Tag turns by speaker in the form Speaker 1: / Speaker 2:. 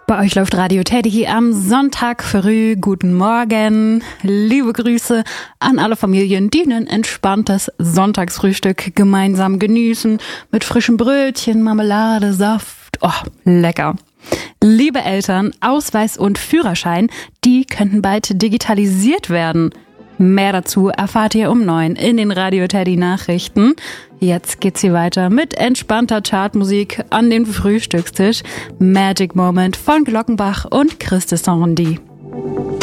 Speaker 1: Bei euch läuft Radio Teddy am Sonntag früh. Guten Morgen. Liebe Grüße an alle Familien, die ein entspanntes Sonntagsfrühstück gemeinsam genießen. Mit frischen Brötchen, Marmelade, Saft. Oh, lecker. Liebe Eltern, Ausweis und Führerschein, die könnten bald digitalisiert werden. Mehr dazu erfahrt ihr um 9 in den Radio Teddy Nachrichten. Jetzt geht's hier weiter mit entspannter Chartmusik an den Frühstückstisch. Magic Moment von Glockenbach und Christes Sandy.